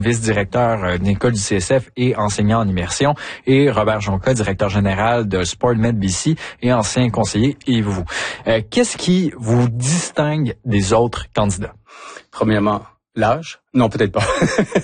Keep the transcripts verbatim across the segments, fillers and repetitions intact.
vice-directeur d'une école du C S F et enseignant en immersion, et Robert Jonca, directeur général de SportMed B C et ancien conseiller, et vous. Euh, qu'est-ce qui vous distingue des autres candidats? Premièrement, l'âge? Non, peut-être pas.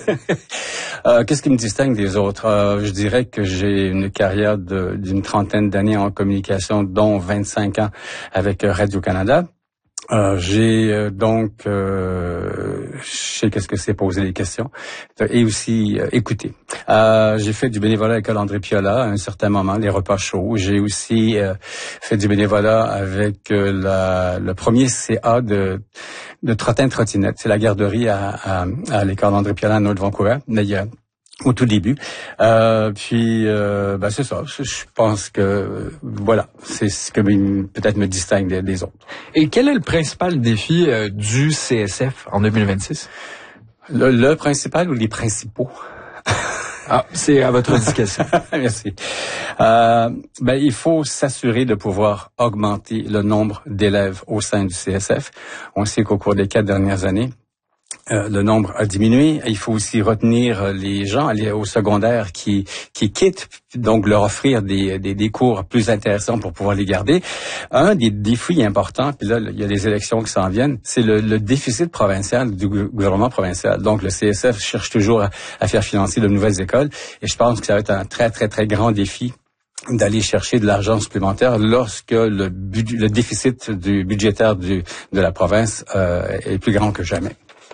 euh, qu'est-ce qui me distingue des autres? Euh, je dirais que j'ai une carrière de, d'une trentaine d'années en communication, dont vingt-cinq ans avec Radio-Canada. Euh, j'ai euh, donc, euh, je sais qu'est-ce que c'est poser des questions et aussi euh, écouter. Euh, j'ai fait du bénévolat à l'école André Piola à un certain moment, les repas chauds. J'ai aussi euh, fait du bénévolat avec euh, la, le premier C A de, de trottin-trottinette. C'est la garderie à, à, à l'école André Piola à Nord-Vancouver. Mais il y a au tout début. Euh, puis, euh, ben c'est ça. Je, je pense que, euh, voilà, c'est ce que peut-être me distingue des, des autres. Et quel est le principal défi euh, du C S F en deux mille vingt-six? Le, le principal ou les principaux? Ah, c'est à votre discrétion. Merci. Euh, ben, il faut s'assurer de pouvoir augmenter le nombre d'élèves au sein du C S F. On sait qu'au cours des quatre dernières années, Euh, le nombre a diminué. Il faut aussi retenir les gens aller au secondaire qui qui quittent, donc leur offrir des, des des cours plus intéressants pour pouvoir les garder. Un des défis importants, puis là il y a les élections qui s'en viennent, c'est le, le déficit provincial du gouvernement provincial. Donc le C S F cherche toujours à, à faire financer de nouvelles écoles, et je pense que ça va être un très très très grand défi d'aller chercher de l'argent supplémentaire lorsque le, budget, le déficit du budgétaire du, de la province euh, est plus grand que jamais.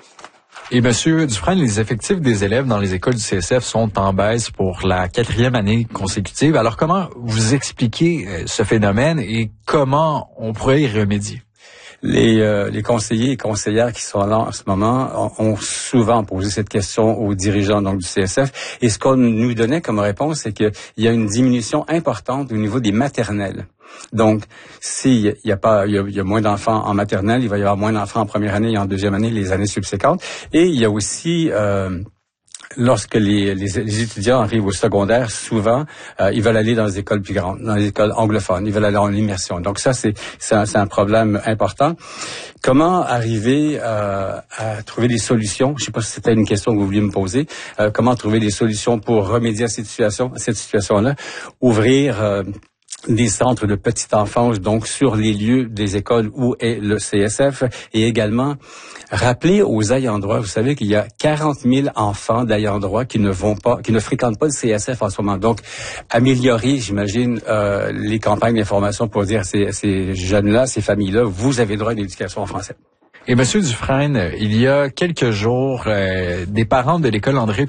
Et Monsieur Dufresne, les effectifs des élèves dans les écoles du C S F sont en baisse pour la quatrième année consécutive. Alors, comment vous expliquez ce phénomène et comment on pourrait y remédier? Les, euh, les conseillers et conseillères qui sont là en ce moment ont souvent posé cette question aux dirigeants donc du C S F. Et ce qu'on nous donnait comme réponse, c'est qu'il y a une diminution importante au niveau des maternelles. Donc, s'il y a pas, il y a, il y a moins d'enfants en maternelle, il va y avoir moins d'enfants en première année et en deuxième année, les années subséquentes. Et il y a aussi euh, lorsque les, les, les étudiants arrivent au secondaire, souvent, euh, ils veulent aller dans les écoles plus grandes, dans les écoles anglophones, ils veulent aller en immersion. Donc ça, c'est, c'est, un, c'est un problème important. Comment arriver euh, à trouver des solutions? Je ne sais pas si c'était une question que vous vouliez me poser. Euh, comment trouver des solutions pour remédier à cette situation, à cette situation-là? Ouvrir euh, des centres de petite enfance, donc sur les lieux des écoles où est le C S F, et également rappeler aux ayants droit, vous savez qu'il y a quarante mille enfants d'ayants droit qui ne vont pas, qui ne fréquentent pas le C S F en ce moment. Donc, améliorer, j'imagine, euh, les campagnes d'information pour dire à ces, ces jeunes-là, ces familles-là, vous avez droit à une éducation en français. Et Monsieur Dufresne, il y a quelques jours, euh, des parents de l'école André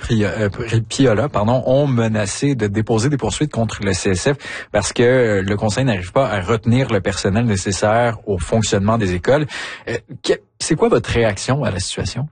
Piola, pardon, ont menacé de déposer des poursuites contre le C S F parce que euh, le conseil n'arrive pas à retenir le personnel nécessaire au fonctionnement des écoles. Euh, que, c'est quoi votre réaction à la situation?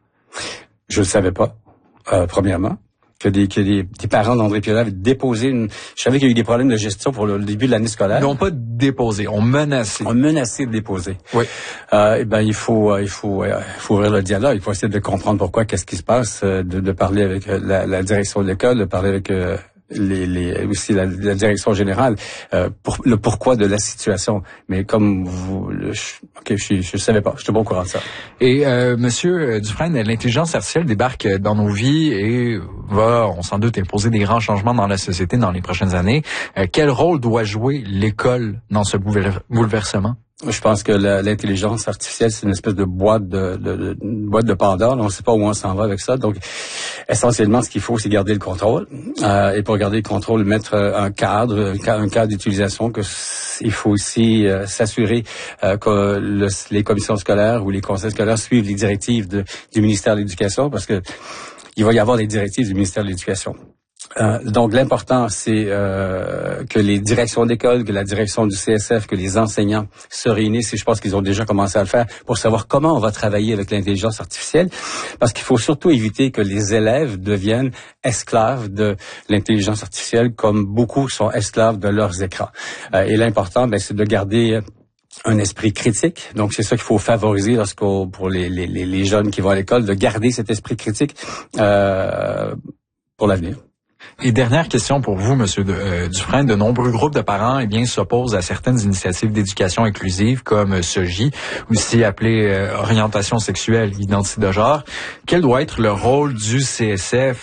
Je ne le savais pas, euh, premièrement. Que des, que des, des parents d'André Piola avaient déposé une... Je savais qu'il y a eu des problèmes de gestion pour le, le début de l'année scolaire. Ils n'ont pas déposé, on menacé. On menacé de déposer. Oui. Euh, et ben il faut, il faut, il faut ouvrir le dialogue. Il faut essayer de comprendre pourquoi, qu'est-ce qui se passe, de, de parler avec la, la direction de l'école, de parler avec euh, les, les, aussi la, la direction générale euh, pour le pourquoi de la situation. Mais comme vous, le, je, ok, je, je savais pas, je n'étais pas au courant de ça. Et euh, Monsieur Dufresne, l'intelligence artificielle débarque dans nos vies et va, on s'en doute, imposer des grands changements dans la société dans les prochaines années. Euh, quel rôle doit jouer l'école dans ce bouleversement? Je pense que la, l'intelligence artificielle, c'est une espèce de boîte de, de, de une boîte de Pandore. On ne sait pas où on s'en va avec ça. Donc, essentiellement, ce qu'il faut, c'est garder le contrôle. Euh, et pour garder le contrôle, mettre un cadre, un cadre d'utilisation. Que il faut aussi euh, s'assurer euh, que le, les commissions scolaires ou les conseils scolaires suivent les directives de, du ministère de l'Éducation, parce que il va y avoir des directives du ministère de l'Éducation. Euh, donc l'important, c'est euh, que les directions d'école, que la direction du C S F, que les enseignants se réunissent, et je pense qu'ils ont déjà commencé à le faire, pour savoir comment on va travailler avec l'intelligence artificielle, parce qu'il faut surtout éviter que les élèves deviennent esclaves de l'intelligence artificielle, comme beaucoup sont esclaves de leurs écrans. Euh, et l'important, ben, c'est de garder un esprit critique. Donc, c'est ça qu'il faut favoriser lorsqu'on, pour les, les, les jeunes qui vont à l'école, de garder cet esprit critique euh, pour l'avenir. Et dernière question pour vous, Monsieur euh, Dufresne. De nombreux groupes de parents eh bien, s'opposent à certaines initiatives d'éducation inclusive comme S O J, aussi appelée euh, orientation sexuelle, identité de genre. Quel doit être le rôle du C S F